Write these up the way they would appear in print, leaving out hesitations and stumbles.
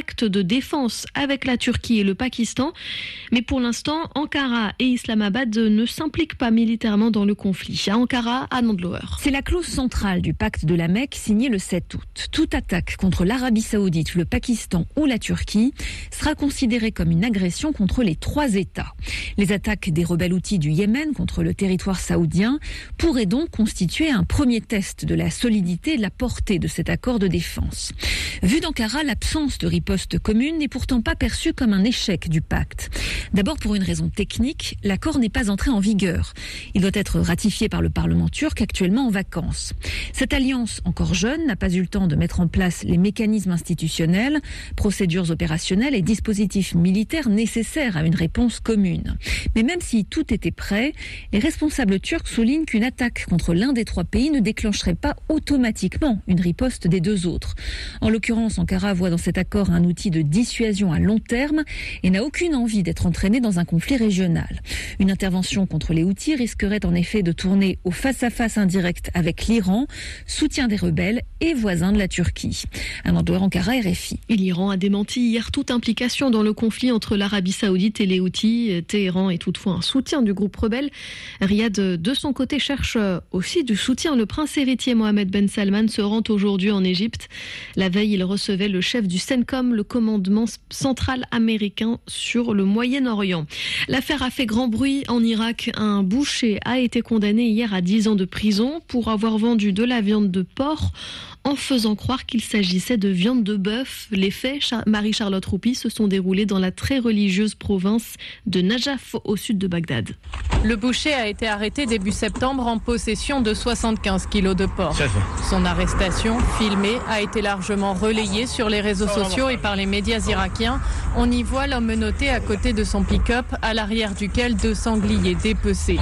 pacte de défense avec la Turquie et le Pakistan. Mais pour l'instant, Ankara et Islamabad ne s'impliquent pas militairement dans le conflit. À Ankara, Anne Andlower. C'est la clause centrale du pacte de la Mecque signé le 7 août. Toute attaque contre l'Arabie Saoudite, le Pakistan ou la Turquie sera considérée comme une agression contre les 3 États. Les attaques des rebelles houthis du Yémen contre le territoire saoudien pourraient donc constituer un premier test de la solidité et de la portée de cet accord de défense. Vu d'Ankara, l'absence de riposte commune n'est pourtant pas perçue comme un échec du pacte. D'abord pour une raison technique, l'accord n'est pas entré en vigueur. Il doit être ratifié par le Parlement turc actuellement en vacances. Cette alliance encore jeune n'a pas eu le temps de mettre en place les mécanismes institutionnels, procédures opérationnelles et dispositifs militaires nécessaires à une réponse commune. Mais même si tout était prêt, les responsables turcs soulignent qu'une attaque contre l'un des 3 pays ne déclencherait pas automatiquement une riposte des 2 autres. En l'occurrence, Ankara voit dans cet accord un outil de dissuasion à long terme et n'a aucune envie d'être entraînée dans un conflit régional. Une intervention contre les Houthis risquerait en effet de tourner au face-à-face indirect avec l'Iran, soutien des rebelles et voisin de la Turquie. Un endroit Ankara RFI. L'Iran a démenti hier toute implication dans le conflit entre l'Arabie Saoudite et les Houthis. Téhéran est toutefois un soutien du groupe rebelle. Riyad, de son côté, cherche aussi du soutien. Le prince héritier Mohammed Ben Salman se rend aujourd'hui en Égypte. La veille, il recevait le chef du CENTCOM, le commandement central américain sur le Moyen-Orient. L'affaire a fait grand bruit en Irak. Un boucher a été condamné hier à 10 ans de prison pour avoir vendu de la viande de porc en faisant croire qu'il s'agissait de viande de bœuf. Les faits, Marie-Charlotte Roupi, se sont déroulés dans la très religieuse province de Najaf, au sud de Bagdad. Le boucher a été arrêté début septembre en possession de 75 kilos de porc. Son arrestation, filmée, a été largement relayée sur les réseaux sociaux et par les médias irakiens. On y voit l'homme menotté à côté de son pick-up, à l'arrière duquel 2 sangliers dépecés.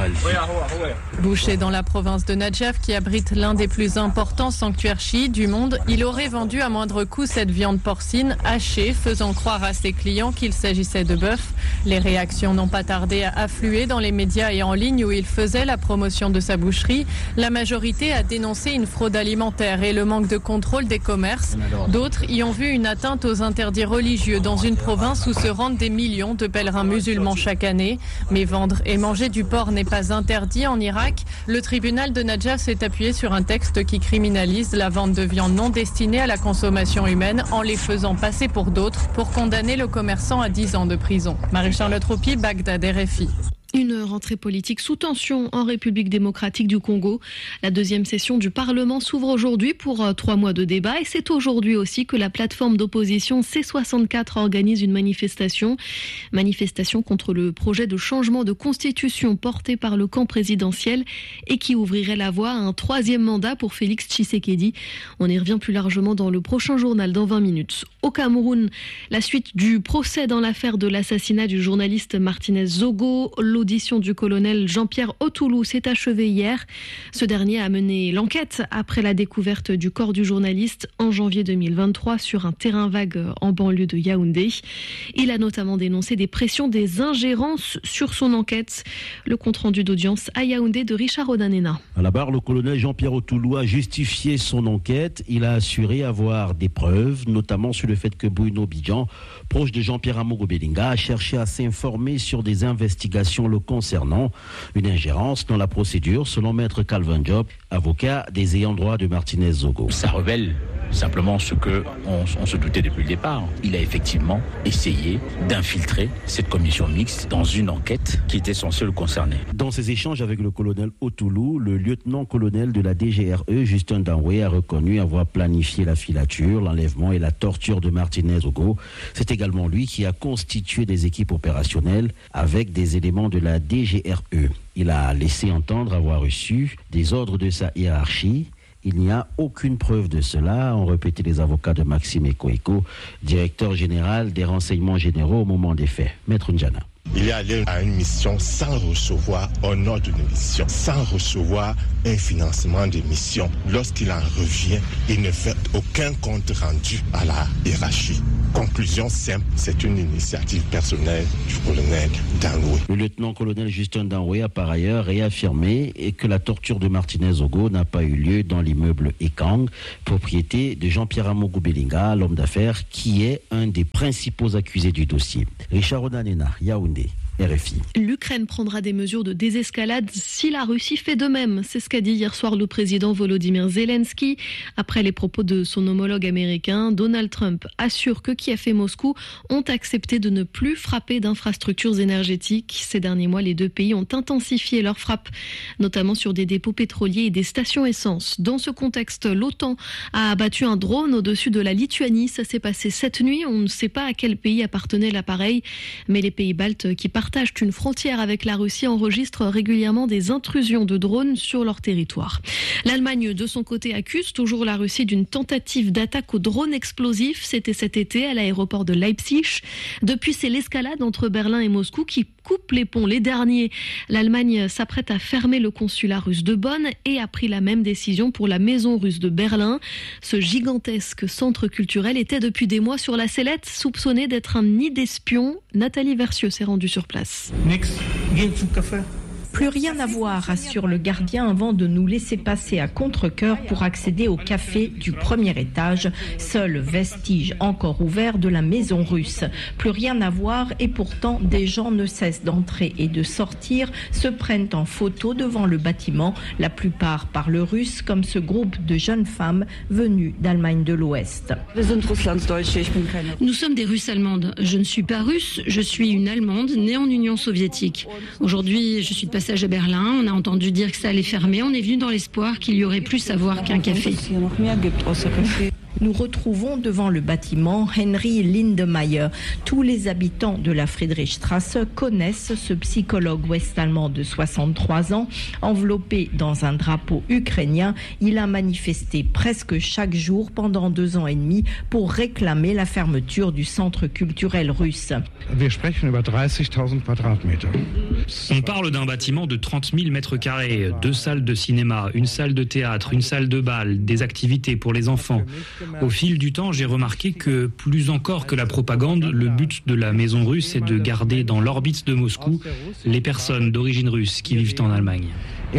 Boucher dans la province de Najaf, qui abrite l'un des plus importants sanctuaires chiites du monde, il aurait vendu à moindre coût cette viande porcine hachée, faisant croire à ses clients qu'il s'agissait de bœuf. Les réactions n'ont pas tardé à affluer dans les médias et en ligne où il faisait la promotion de sa boucherie. La majorité a dénoncé une fraude alimentaire et le manque de contrôle des commerces. D'autres y ont vu une atteinte aux interdits religieux dans une province où se rendent des millions de pèlerins musulmans chaque année. Mais vendre et manger du porc n'est pas interdit en Irak. Le tribunal de Najaf s'est appuyé sur un texte qui criminalise la vente de viande non destinée à la consommation humaine en les faisant passer pour d'autres pour condamner le commerçant à 10 ans de prison. Marie-Charlotte Roupi, Bagdad, RFI. Une rentrée politique sous tension en République démocratique du Congo. La deuxième session du Parlement s'ouvre aujourd'hui pour 3 mois de débat et c'est aujourd'hui aussi que la plateforme d'opposition C64 organise une manifestation contre le projet de changement de constitution porté par le camp présidentiel et qui ouvrirait la voie à un 3e mandat pour Félix Tshisekedi. On y revient plus largement dans le prochain journal dans 20 minutes. Au Cameroun, la suite du procès dans l'affaire de l'assassinat du journaliste Martinez Zogo. L'audition du colonel Jean-Pierre Otoulou s'est achevée hier. Ce dernier a mené l'enquête après la découverte du corps du journaliste en janvier 2023 sur un terrain vague en banlieue de Yaoundé. Il a notamment dénoncé des pressions, des ingérences sur son enquête. Le compte-rendu d'audience à Yaoundé de Richard Odanena. À la barre, le colonel Jean-Pierre Otoulou a justifié son enquête. Il a assuré avoir des preuves, notamment sur le fait que Bruno Bidjan, proche de Jean-Pierre Amogo-Belinga, a cherché à s'informer sur des investigations le concernant, une ingérence dans la procédure selon maître Calvin Job, avocat des ayants droit de Martinez Zogo. Ça révèle simplement ce qu'on se doutait depuis le départ. Il a effectivement essayé d'infiltrer cette commission mixte dans une enquête qui était censée le concerner. Dans ses échanges avec le colonel Otoulou, le lieutenant-colonel de la DGRE, Justin Danoué, a reconnu avoir planifié la filature, l'enlèvement et la torture de Martinez Zogo. C'est également lui qui a constitué des équipes opérationnelles avec des éléments de la DGRE. Il a laissé entendre avoir reçu des ordres de sa hiérarchie. Il n'y a aucune preuve de cela, ont répété les avocats de Maxime Ekoeko, directeur général des renseignements généraux au moment des faits. Maître Ndjana. Il est allé à une mission sans recevoir un ordre de mission, sans recevoir un financement de mission. Lorsqu'il en revient, il ne fait aucun compte rendu à la hiérarchie. Conclusion simple, c'est une initiative personnelle du colonel Danloué. Le lieutenant-colonel Justin Danloué a par ailleurs réaffirmé que la torture de Martinez Ogo n'a pas eu lieu dans l'immeuble Ekang, propriété de Jean-Pierre Amogo Belinga, l'homme d'affaires qui est un des principaux accusés du dossier. Richard Odanena, Yaoundé. RFI. L'Ukraine prendra des mesures de désescalade si la Russie fait de même. C'est ce qu'a dit hier soir le président Volodymyr Zelensky. Après les propos de son homologue américain, Donald Trump assure que Kiev et Moscou ont accepté de ne plus frapper d'infrastructures énergétiques. Ces derniers mois, les deux pays ont intensifié leurs frappes, notamment sur des dépôts pétroliers et des stations essence. Dans ce contexte, l'OTAN a abattu un drone au-dessus de la Lituanie. Ça s'est passé cette nuit. On ne sait pas à quel pays appartenait l'appareil, mais les pays baltes qui partagent une frontière avec la Russie enregistrent régulièrement des intrusions de drones sur leur territoire. L'Allemagne, de son côté, accuse toujours la Russie d'une tentative d'attaque aux drones explosifs. C'était cet été à l'aéroport de Leipzig. Depuis, c'est l'escalade entre Berlin et Moscou qui coupe les ponts. Les derniers, l'Allemagne s'apprête à fermer le consulat russe de Bonn et a pris la même décision pour la maison russe de Berlin. Ce gigantesque centre culturel était depuis des mois sur la sellette, soupçonné d'être un nid d'espions. Nathalie Versieux s'est rendue sur place. Plus rien à voir, assure le gardien avant de nous laisser passer à contre-cœur pour accéder au café du premier étage, seul vestige encore ouvert de la maison russe. Plus rien à voir et pourtant des gens ne cessent d'entrer et de sortir, se prennent en photo devant le bâtiment, la plupart parlent russe comme ce groupe de jeunes femmes venues d'Allemagne de l'Ouest. Nous sommes des Russes allemandes. Je ne suis pas russe, je suis une Allemande née en Union soviétique. Aujourd'hui, je suis de passage à Berlin, on a entendu dire que ça allait fermer, on est venu dans l'espoir qu'il y aurait plus à voir qu'un café. Nous retrouvons devant le bâtiment Henry Lindemeyer. Tous les habitants de la Friedrichstraße connaissent ce psychologue ouest-allemand de 63 ans. Enveloppé dans un drapeau ukrainien, il a manifesté presque chaque jour pendant 2 ans et demi pour réclamer la fermeture du centre culturel russe. On parle d'un bâtiment de 30 000 mètres carrés, 2 salles de cinéma, une salle de théâtre, une salle de bal, des activités pour les enfants. Au fil du temps, j'ai remarqué que, plus encore que la propagande, le but de la maison russe est de garder dans l'orbite de Moscou les personnes d'origine russe qui vivent en Allemagne.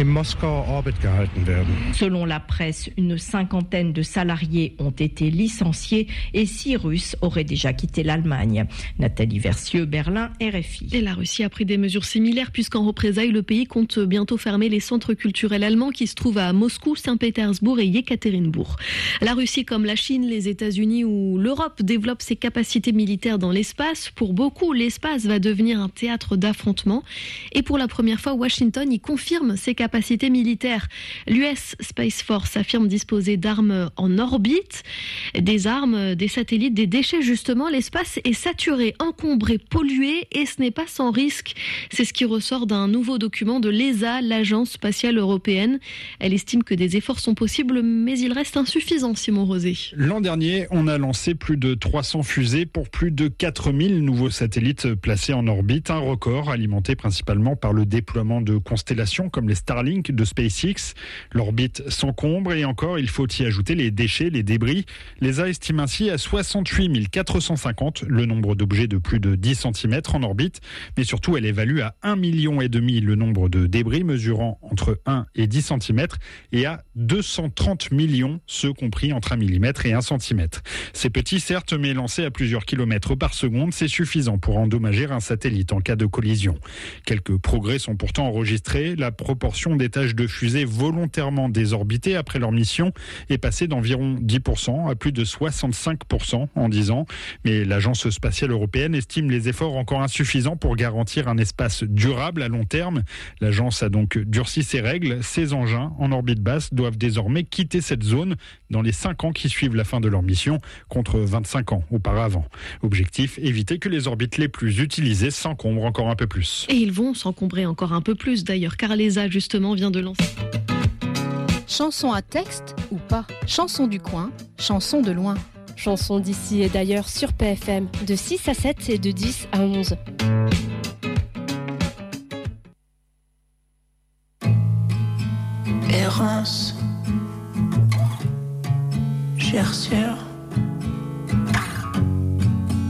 Selon la presse, une 50aine de salariés ont été licenciés et 6 Russes auraient déjà quitté l'Allemagne. Nathalie Versieux, Berlin, RFI. Et la Russie a pris des mesures similaires puisqu'en représailles, le pays compte bientôt fermer les centres culturels allemands qui se trouvent à Moscou, Saint-Pétersbourg et Yekaterinbourg. La Russie, comme la Chine, les États-Unis ou l'Europe, développe ses capacités militaires dans l'espace. Pour beaucoup, l'espace va devenir un théâtre d'affrontement. Et pour la première fois, Washington y confirme ses capacités militaires. L'US Space Force affirme disposer d'armes en orbite, des armes, des satellites, des déchets. Justement, l'espace est saturé, encombré, pollué et ce n'est pas sans risque. C'est ce qui ressort d'un nouveau document de l'ESA, l'Agence spatiale européenne. Elle estime que des efforts sont possibles, mais ils restent insuffisants, Simon Rosé. L'an dernier, on a lancé plus de 300 fusées pour plus de 4000 nouveaux satellites placés en orbite. Un record alimenté principalement par le déploiement de constellations comme les Starlink de SpaceX. L'orbite s'encombre et encore, il faut y ajouter les déchets, les débris. L'ESA estime ainsi à 68 450 le nombre d'objets de plus de 10 cm en orbite. Mais surtout, elle évalue à 1,5 million le nombre de débris mesurant entre 1 et 10 cm et à 230 millions, ceux compris entre 1 mm et 1 cm. C'est petit certes, mais lancé à plusieurs kilomètres par seconde, c'est suffisant pour endommager un satellite en cas de collision. Quelques progrès sont pourtant enregistrés. La proportion d'étages de fusées volontairement désorbitées après leur mission est passée d'environ 10% à plus de 65% en 10 ans. Mais l'Agence spatiale européenne estime les efforts encore insuffisants pour garantir un espace durable à long terme. L'agence a donc durci ses règles. Ces engins en orbite basse doivent désormais quitter cette zone dans les 5 ans qui suivent la fin de leur mission, contre 25 ans auparavant. Objectif, éviter que les orbites les plus utilisées s'encombrent encore un peu plus. Et ils vont s'encombrer encore un peu plus d'ailleurs, car l'ESA justement vient de lancer. Chanson à texte ou pas, chanson du coin, chanson de loin. Chanson d'ici et d'ailleurs sur PFM, de 6 à 7 et de 10 à 11. France, chère sœur.